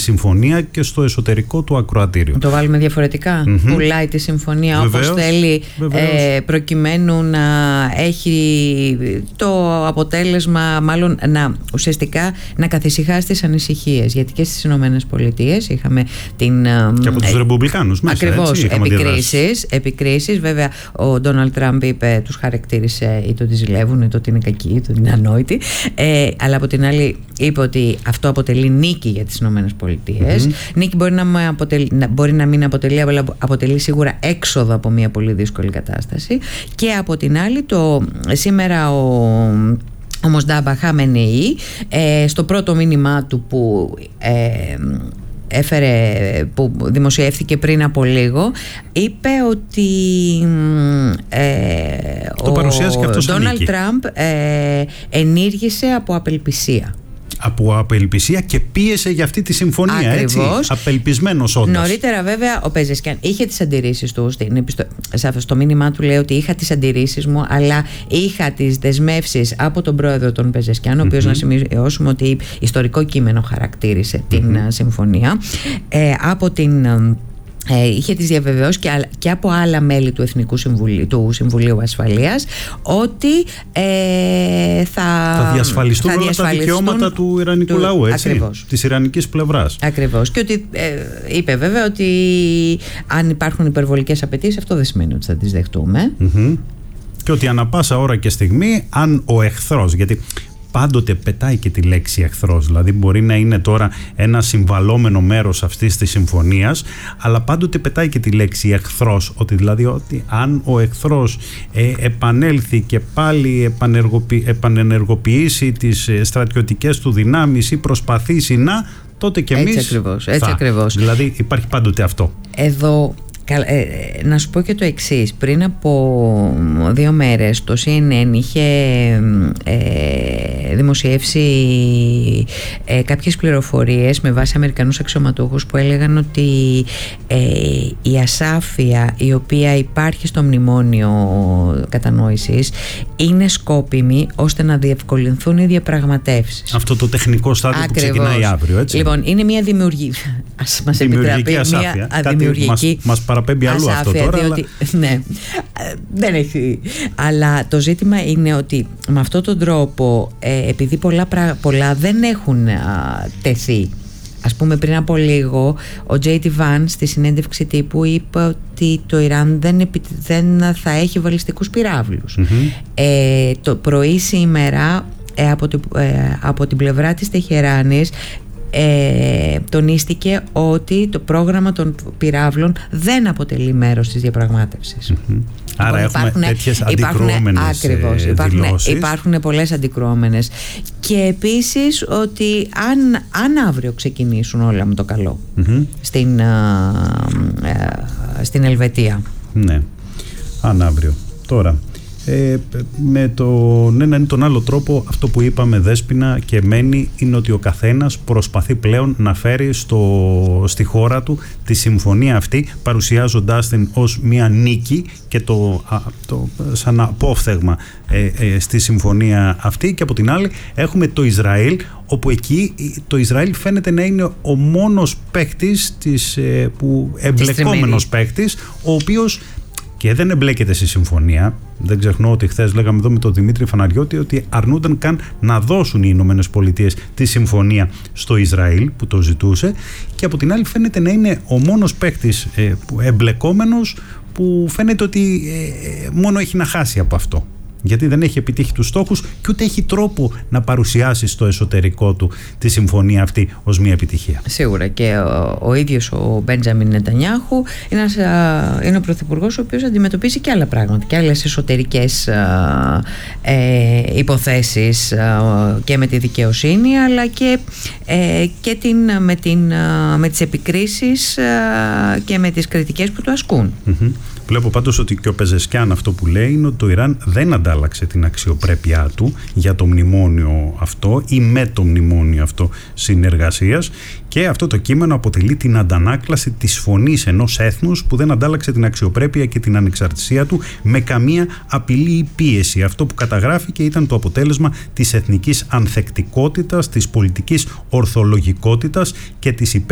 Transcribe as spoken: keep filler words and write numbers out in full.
συμφωνία και στο εσωτερικό του ακροατήριου. Το βάλουμε διαφορετικά. Mm-hmm. Πουλάει τη συμφωνία όπως θέλει, ε, προκειμένου να έχει το αποτέλεσμα, μάλλον να ουσιαστικά να καθησυχάσει τις ανησυχίες. Γιατί και στις Ηνωμένες Πολιτείες είχαμε την. Και από τους ε, Ρεπουμπλικάνους μέσα. Ακριβώς, επικρίσεις, επικρίσεις. Βέβαια, ο Ντόναλντ Τραμπ είπε, τους χαρακτήρισε είτε ότι ζηλεύουν, είτε ότι είναι κακοί, είτε ότι είναι ανόητοι. Ε, αλλά από την άλλη είπε ότι αυτό αποτελεί νίκη για τις Ηνωμένες Πολιτείες. Mm-hmm. Νίκη μπορεί να, αποτελεί, μπορεί να μην αποτελεί, αλλά αποτελεί σίγουρα έξοδο από μια πολύ δύσκολη κατάσταση. Και από την άλλη, το, σήμερα ο ο Μοσντάμπα Χαμενεή, ε, στο πρώτο μήνυμά του που ε, έφερε, που δημοσιεύθηκε πριν από λίγο, είπε ότι ε, το παρουσιάζει και αυτό σαν νίκη. Ντόναλντ Τραμπ ε, ενήργησε από απελπισία. Από απελπισία και πίεσε για αυτή τη συμφωνία. Ακριβώς. Έτσι, απελπισμένος όντως. Νωρίτερα βέβαια ο Πεζεσκιάν είχε τις αντιρρήσεις του στην επιστο... στο μήνυμά του λέει ότι είχα τις αντιρρήσεις μου, αλλά είχα τις δεσμεύσεις από τον πρόεδρο τον Πεζεσκιάν, ο οποίος mm-hmm. να σημειώσουμε ότι ιστορικό κείμενο χαρακτήρισε mm-hmm. την συμφωνία, ε, από την Ε, είχε τις διαβεβαιώσεις και, και από άλλα μέλη του Εθνικού Συμβουλίου, του Συμβουλίου Ασφαλείας, ότι ε, θα, θα διασφαλιστούν θα όλα διασφαλιστούν τα δικαιώματα του Ιρανικού του, λαού, έτσι, ακριβώς. Της Ιρανικής πλευράς. Ακριβώς. Και ότι ε, είπε βέβαια ότι αν υπάρχουν υπερβολικές απαιτήσεις, αυτό δεν σημαίνει ότι θα τις δεχτούμε. Mm-hmm. Και ότι ανά πάσα ώρα και στιγμή, αν ο εχθρός, γιατί πάντοτε πετάει και τη λέξη εχθρός, δηλαδή μπορεί να είναι τώρα ένα συμβαλόμενο μέρος αυτής της συμφωνίας, αλλά πάντοτε πετάει και τη λέξη εχθρός, ότι δηλαδή ότι αν ο εχθρός ε, επανέλθει και πάλι επανεργοποιη, επανενεργοποιήσει τις στρατιωτικές του δυνάμεις ή προσπαθήσει να, τότε και εμείς έτσι ακριβώς, έτσι θα. ακριβώς. Δηλαδή υπάρχει πάντοτε αυτό. Εδώ Ε, να σου πω και το εξής. Πριν από δύο μέρες το σι εν εν είχε ε, δημοσιεύσει ε, κάποιες πληροφορίες με βάση Αμερικανούς αξιωματούχους που έλεγαν ότι ε, η ασάφεια η οποία υπάρχει στο μνημόνιο κατανόησης είναι σκόπιμη ώστε να διευκολυνθούν οι διαπραγματεύσεις. Αυτό το τεχνικό στάδιο Ακριβώς. που ξεκινάει αύριο, έτσι. Λοιπόν, είναι μια δημιουργική, ας μας επιτραπεί, μια αδημιουργική μας παραπέμπει αλλού αυτό τώρα. Διότι, αλλά... ναι, δεν έχει. Αλλά το ζήτημα είναι ότι με αυτόν τον τρόπο, ε, επειδή πολλά, πολλά δεν έχουν α, τεθεί. Ας πούμε, πριν από λίγο ο τζέι ντι Vance στη συνέντευξη τύπου είπε ότι το Ιράν δεν, επι, δεν θα έχει βαλιστικούς πυράβλους. Mm-hmm. Ε, το πρωί σήμερα ε, από, την, ε, από την πλευρά της Τεχεράνης Ε, τονίστηκε ότι το πρόγραμμα των πυράβλων δεν αποτελεί μέρος της διαπραγμάτευσης. Mm-hmm. Άρα λοιπόν, έχουμε υπάρχουν, τέτοιες αντικρουόμενες ακριβώς, δηλώσεις. Υπάρχουν, υπάρχουν πολλές αντικρουόμενες. Και επίσης ότι αν, αν αύριο ξεκινήσουν όλα με το καλό mm-hmm. στην, α, α, στην Ελβετία. Ναι, αν αύριο. Τώρα Ε, με τον έναν ή τον άλλο τρόπο, αυτό που είπαμε, Δέσποινα, και μένει είναι ότι ο καθένας προσπαθεί πλέον να φέρει στο, στη χώρα του τη συμφωνία αυτή, παρουσιάζοντάς την ως μια νίκη και το, α, το σαν απόφθεγμα ε, ε, στη συμφωνία αυτή. Και από την άλλη έχουμε το Ισραήλ, όπου εκεί το Ισραήλ φαίνεται να είναι ο μόνος παίκτης της, ε, που εμπλεκόμενος παίκτης, ο οποίος και δεν εμπλέκεται στη συμφωνία. Δεν ξεχνώ ότι χθες λέγαμε εδώ με τον Δημήτρη Φαναριώτη ότι αρνούνταν καν να δώσουν οι Ηνωμένες Πολιτείες τη συμφωνία στο Ισραήλ που το ζητούσε, και από την άλλη φαίνεται να είναι ο μόνος παίκτης ε, εμπλεκόμενος που φαίνεται ότι ε, μόνο έχει να χάσει από αυτό. Γιατί δεν έχει επιτύχει τους στόχους και ούτε έχει τρόπο να παρουσιάσει στο εσωτερικό του τη συμφωνία αυτή ως μια επιτυχία. Σίγουρα. Και ο, ο ίδιος ο Μπέντζαμιν Νετανιάχου είναι, ένας, είναι ο πρωθυπουργός ο οποίος αντιμετωπίζει και άλλα πράγματα και άλλες εσωτερικές ε, υποθέσεις ε, και με τη δικαιοσύνη, αλλά και, ε, και την, με, την, με τις επικρίσεις ε, και με τις κριτικές που του ασκούν. Mm-hmm. Βλέπω πάντως ότι και ο Πεζεσκιάν αυτό που λέει είναι ότι το Ιράν δεν αντάλλαξε την αξιοπρέπειά του για το μνημόνιο αυτό ή με το μνημόνιο αυτό συνεργασίας, και αυτό το κείμενο αποτελεί την αντανάκλαση της φωνής ενός έθνους που δεν αντάλλαξε την αξιοπρέπεια και την ανεξαρτησία του με καμία απειλή ή πίεση. Αυτό που καταγράφηκε ήταν το αποτέλεσμα της εθνικής ανθεκτικότητας, της πολιτικής ορθολογικότητας και της υπέρ